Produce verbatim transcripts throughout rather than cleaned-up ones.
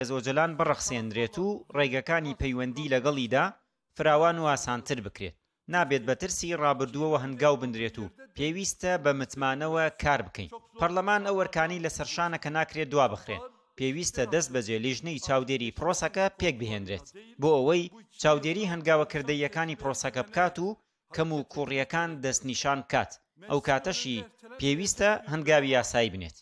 ئۆجلان بڕەخسێنرێت و ڕێگەکانی پەیوەندی لەگەڵیدا فراوان و ئاسانتر بکرێت. نابێت بە ترسی ڕابردووەوە هەنگاو بندرێت و پێویستە بە متمانەوە کار بکەین. پەرلەمان ئەو وەرکانی لەسەر شانەکە ناکرێت دوا بخرێن. پێویستە دەست بەجێ لیژنەی چاودێری پرۆسەکە پێک بهێنرێت بۆ ئەوەی چاودێری هەنگاوەکردەیەکانی پرۆسەکە بکات و کەم و کوڕیەکان دەستنیشان بکات. ئەو کاتەشی پێویستە هەنگاوی یاسایی بنێت.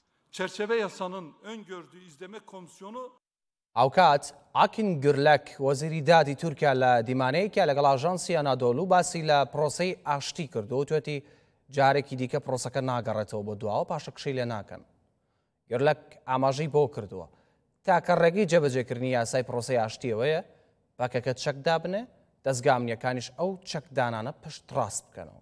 ئەو کات ئاکین گورلەک وەزیری دادی تورکیا لە دیمانەیەکە لەگەڵ ئاژانسی ئەنادۆڵ و باسی لە پرۆسەی ئاشتی کردو و توێتی جارێکی دیکە پرۆسەکە ناگەڕێتەوە بۆ دواوە پاشە قشەی لێ ناکەن. گورلەک ئاماژەی بۆ کردووە تاکە ڕێگەی جێبەجێکردنی یاسای پرۆسەی ئاشتیەوەیە باکەکە چەک دابنێ دەستگامنیەکانیش ئەو چەکدانانە پشت ڕاست بکەنەوە.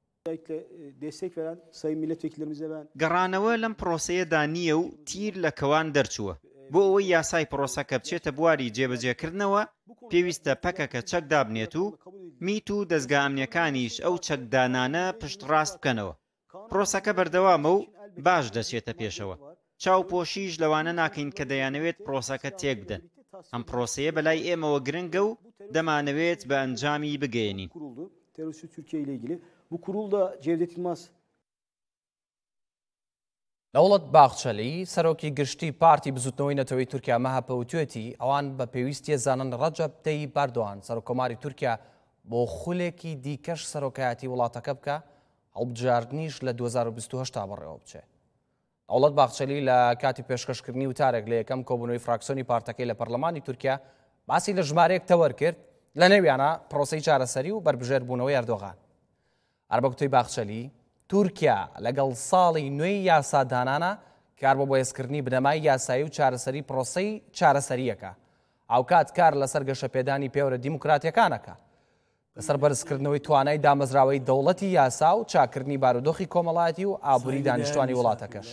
گەڕانەوە لەم پرۆسەیەدا نییە و تیر لە کەوان دەرچووە. بۆ ئەوەی یاسای پرۆسەکە بچێتە بواری جێبەجێکردنەوە پێویستە پەکەکە چەک دابنێت و میت و دەستگا ئەمنیەکانیش ئەو چەکدانانە پشت ڕاست بکەنەوە. پرۆسەکە بەردەوامە و باش دەچێتە پێشەوە. چاوپۆشیش لەوانە ناکەین کە دەیانەوێت پرۆسەکە تێک بدەن. ئەم پرۆسەیە بەلای ئێمەوە گرنگە و دەمانەوێت بە ئەنجامی بگەێنین. دەوڵەت باخچەلی سەرۆکی گشتی پارتی بزوتنەوەی نەتەوەی تورکیا مەهەپە و توێتی ئەوان بە پێویستی زانن ڕەجەب تەییب ئەردۆغان سەرۆکۆماری تورکیا بۆ خولێکی دیکەش سەرۆکایەتی وڵاتەکە بکە هەڵبژاردنیش لە دوو هەزار و بیست و هەشت بەڕێوە بچێت. دەوڵەت باخچەلی لە کاتی پێشکەشکردنی وتارێک لە یەکەم کۆبوونەوەی فراکسیۆنی پارتەکەی لە پەرلەمانی تورکیا باسی لە ژمارەیەک تەوەر کرد لە نێویانە پرۆسەی چارەسەری و بربژێربوونەوەی ئەردۆغان. هەربەکوتەی باخچەلی تورکیا لەگەڵ ساڵی نوێی یاسادانانە کار بۆ بەهێزکردنی بنەمای یاسایی و چارەسەری پرۆسەی چارەسەریەکە. ئەو کات کار لەسەر گەشەپێدانی پێوەرە دیموکراتیەکانەکە لەسەر بەرزکردنەوەی توانای دامەزراوەی دەوڵەتی یاسا و چاکردنی بارودۆخی کۆمەڵایەتی و ئابووری دانیشتوانی وڵاتەکەش.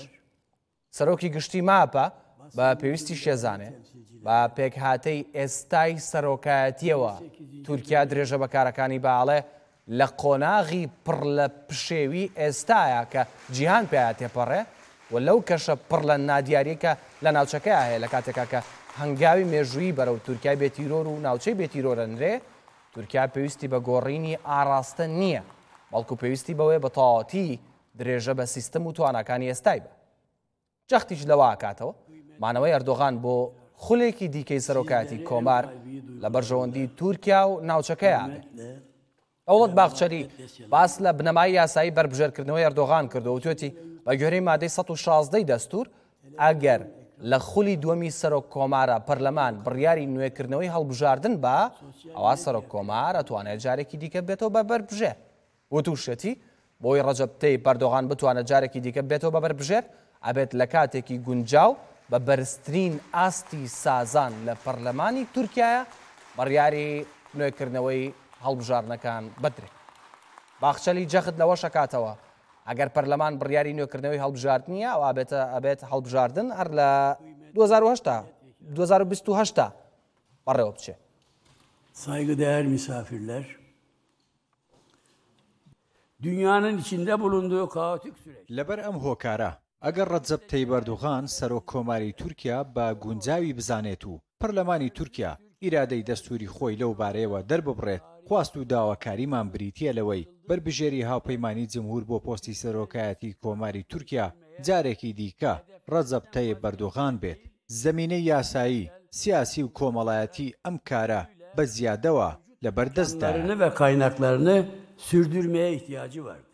سەرۆکی گشتی ماپە بە پێویستی شێزانێ بە پێکهاتەی ئێستای سەرۆکایەتیەوە تورکیا درێژە بەکارەکانی باڵێ لە قۆناغی پڕ لە پشێوی ئێستایە کە جیهان پێیا تێپەڕێ و لەو کەشە پڕ لە نادیاریکە لە ناوچەکەی هەیە لە کاتێکا کە هەنگاوی مێژووی بەرەو تورکای بێتیرۆر و ناوچەی بێتیرۆرەنرێ تورکیا پێویستی بە گۆڕینی ئاراستە نییە بەڵکو پێویستی بەوەی بە تەواوەتی درێژە بە سیستەم و تواناکانی ئێستای بە. جەختیش لەوە ئاکاتەوە مانەوەی ئەردۆغان بۆ خولێکی دیکەی سەرۆکایەتی کۆمار لە بەرژەوەندی تورکیا و ناوچەکەیە بێت. دەوڵەت باخچەری باس لە بنەمای یاسایی بربژێرکردنەوەی ئەردۆغان کردو و توێتی بە گوێرەی مادەی سەد و شازدەی دەستور ئەگەر لە خولی دووەمی سەرۆک کۆمارە پەرلەمان بڕیاری نوێکردنەوەی هەڵبژاردن بە ئەوە سەرۆک کۆمار ئەتوانێت جارێکی دیکە بێتەوە بە بەربژێر. وتوشێتی بۆی ڕەجەب تەییب ئەردۆغان بتوانێت جارێکی دیکە بێتەوە بە بەربژێر ئەبێت لە کاتێکی گونجاو بە بەرزترین ئاستی سازان لە پەرلەمانی تورکایە بڕیاری نوێکردنەوەی هەڵبژارنەکان بدرێت. باخچەلی جەخت لەوە شەکاتەوە ئەگەر پەرلەمان بڕیاری نوێکردنەوەی هەڵبژاردنیە ئەو ئابێتە ئەبێت هەڵبژاردن هەر لە دوو هەزار و بیست و هەشت بەڕێوە بچێت. Saygıdeğer misafirler, dünyanın içinde bulunduğu kaotik süreç. لەبەر ئەم هۆکارە ئەگەر ڕەجەب تەییب ئەردۆغان سەرۆک کۆماری تورکیا بە گونجاوی بزانێت و پەرلەمانی تورکیا ئیرادەی دەستوری خۆی لەو بارەیەوە دەرببڕێت خواست و داواکاریمان بریتیە لەوەی بربژێری هاوپەیمانی جمهور بۆ پۆستی سەرۆکایەتی کۆماری تورکیا جارێکی دیکە ڕەجەب تەییب ئەردۆغان بێت. زەمینەی یاسایی سیاسی و کۆمەڵایەتی ئەم کارە بە زیادەوە لەبەردەستدا ve kaynaklarını sürdürmeye ihtiyacı vardı.